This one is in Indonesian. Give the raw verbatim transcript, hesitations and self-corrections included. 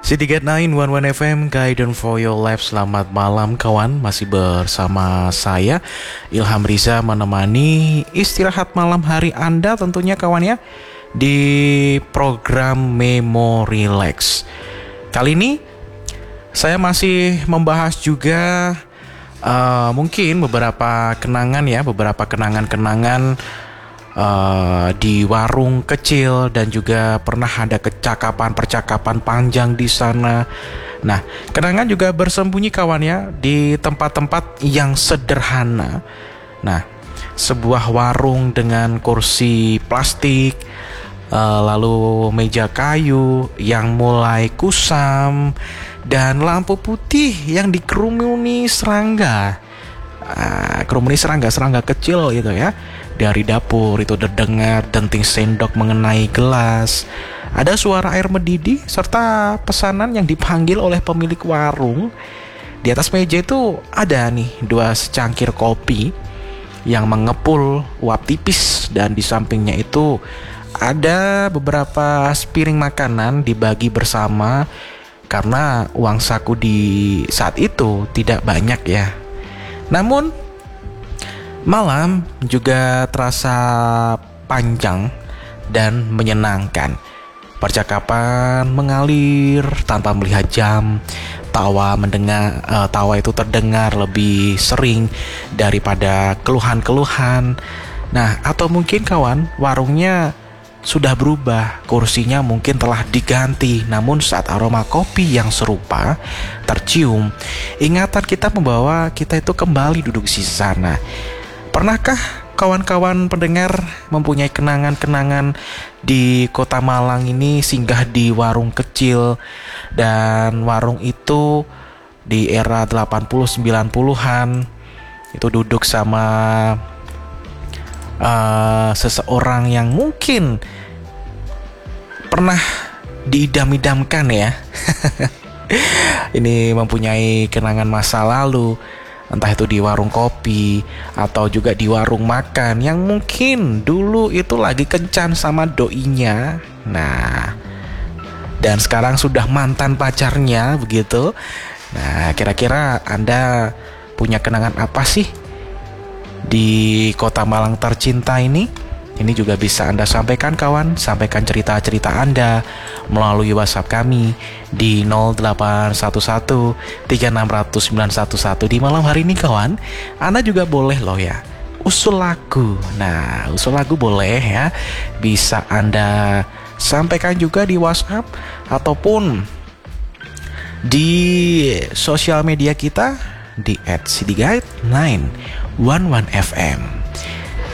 City Get sembilan satu satu F M, Guidance for Your Life. Selamat malam kawan, masih bersama saya Ilham Riza menemani istirahat malam hari Anda tentunya kawan ya, di program Memo Relax. Kali ini saya masih membahas juga uh, mungkin beberapa kenangan ya, beberapa kenangan-kenangan Uh, di warung kecil, dan juga pernah ada kecakapan-percakapan panjang di sana. Nah, kenangan juga bersembunyi kawan ya di tempat-tempat yang sederhana. Nah, sebuah warung dengan kursi plastik, uh, lalu meja kayu yang mulai kusam, dan lampu putih yang dikerumuni serangga. Uh, kerumuni serangga-serangga kecil gitu ya. Dari dapur itu terdengar denting sendok mengenai gelas. Ada suara air mendidih serta pesanan yang dipanggil oleh pemilik warung. Di atas meja itu ada nih dua secangkir kopi yang mengepul uap tipis, dan di sampingnya itu ada beberapa sepiring makanan dibagi bersama karena uang saku di saat itu tidak banyak ya. Namun malam juga terasa panjang dan menyenangkan. Percakapan mengalir tanpa melihat jam. Tawa mendengar, uh, tawa itu terdengar lebih sering daripada keluhan-keluhan. Nah, atau mungkin kawan, warungnya sudah berubah, kursinya mungkin telah diganti. Namun saat aroma kopi yang serupa tercium, ingatan kita membawa kita itu kembali duduk di sana. Pernahkah kawan-kawan pendengar mempunyai kenangan-kenangan di Kota Malang ini, singgah di warung kecil, dan warung itu di era delapan puluh sembilan puluhan itu duduk sama uh, seseorang yang mungkin pernah diidam-idamkan ya. Ini mempunyai kenangan masa lalu, entah itu di warung kopi atau juga di warung makan yang mungkin dulu itu lagi kencan sama doinya. Nah, dan sekarang sudah mantan pacarnya begitu. Nah, kira-kira Anda punya kenangan apa sih di Kota Malang tercinta ini? Ini juga bisa Anda sampaikan kawan, sampaikan cerita-cerita Anda melalui WhatsApp kami di nol delapan satu satu tiga enam nol nol sembilan satu satu. Di malam hari ini kawan, Anda juga boleh loh ya usul lagu. Nah, usul lagu boleh ya, bisa Anda sampaikan juga di WhatsApp ataupun di sosial media kita di et cityguide sembilan satu satu F M.